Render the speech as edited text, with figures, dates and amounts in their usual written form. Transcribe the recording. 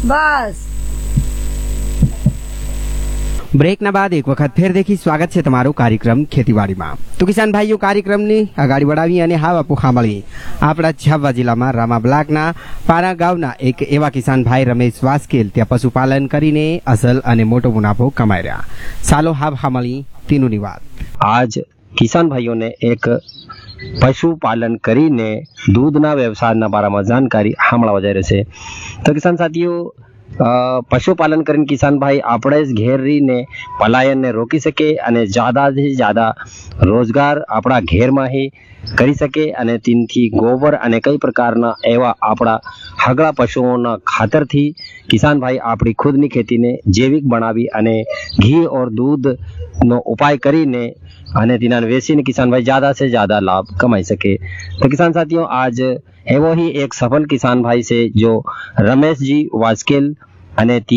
બસ બ્રેકના બાદ એક વખત ફેર દેખી સ્વાગત છે તમારું કાર્યક્રમ ખેતીવાડીમાં। તો કિસાન ભાઈઓ કાર્યક્રમની અગાડી વડાવી અને હા બાપુ સાંભળી આપણા ઝાબવા જિલ્લામાં રામા બ્લોકના પારા ગામના એક એવા કિસાન ભાઈ રમેશ વાસ્કેલ ત્યાં પશુપાલન કરીને અસલ અને મોટો મુનાફો કમાઈ રહ્યા। સાલો હાબ સાંભળી તેનુંની વાત। आज किसान भाइयों ने एक पशुपालन કરીને દૂધના વ્યવસાયના બારામાં જાણકારી હામળવા જઈ રહી છે। તો કિસાન સાથીઓ પશુપાલન કરીને કિસાન ભાઈ આપણે જ ઘેર રહીને પલાયનને રોકી શકે અને જ્યાદાથી જ્યાદા રોજગાર આપણા ઘેરમાં ही કરી શકે અને તેનાથી ગોબર અને કઈ પ્રકારના એવા આપણા હગળા પશુઓના ખાતરથી કિસાન ભાઈ આપણી ખુદની ખેતીને જૈવિક બનાવી અને ઘી और दूधનો ઉપાય કરીને અને તેના વેચીને કિસાન भाई ज्यादा से ज्यादा लाभ कमाई सके। तो किसान साथियों आज एवो ही एक सफल किसान भाई से जो रमेश जी वास्केल અને